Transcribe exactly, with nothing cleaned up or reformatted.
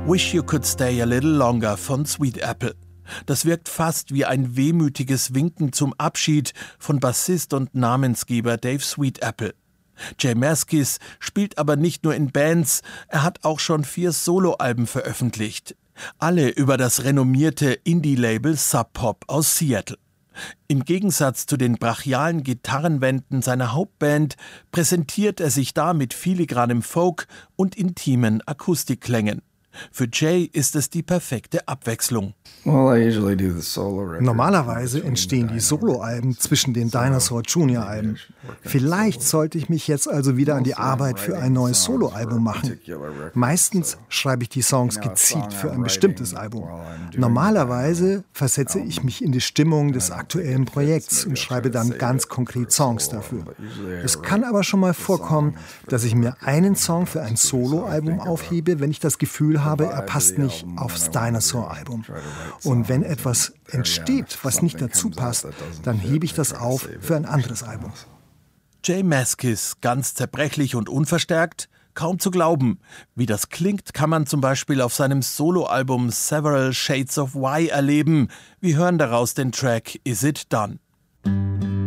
Wish You Could Stay a Little Longer von Sweet Apple. Das wirkt fast wie ein wehmütiges Winken zum Abschied von Bassist und Namensgeber Dave Sweet Apple. J Mascis spielt aber nicht nur in Bands, er hat auch schon vier Soloalben veröffentlicht. Alle über das renommierte Indie-Label Sub Pop aus Seattle. Im Gegensatz zu den brachialen Gitarrenwänden seiner Hauptband präsentiert er sich da mit filigranem Folk und intimen Akustikklängen. Für Jay ist es die perfekte Abwechslung. Normalerweise entstehen die Soloalben zwischen den Dinosaur Junior Alben. Vielleicht sollte ich mich jetzt also wieder an die Arbeit für ein neues Soloalbum machen. Meistens schreibe ich die Songs gezielt für ein bestimmtes Album. Normalerweise versetze ich mich in die Stimmung des aktuellen Projekts und schreibe dann ganz konkret Songs dafür. Es kann aber schon mal vorkommen, dass ich mir einen Song für ein Soloalbum aufhebe, wenn ich das Gefühl habe, er passt nicht aufs Dinosaur-Album. Und wenn etwas entsteht, was nicht dazu passt, dann hebe ich das auf für ein anderes Album. J Mascis, ganz zerbrechlich und unverstärkt? Kaum zu glauben. Wie das klingt, kann man zum Beispiel auf seinem Soloalbum Several Shades of Why erleben. Wir hören daraus den Track Is It Done?